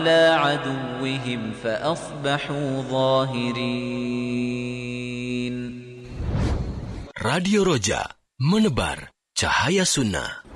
على عدوهم فأصبحوا ظاهرين. Radio Roja, menebar cahaya sunnah.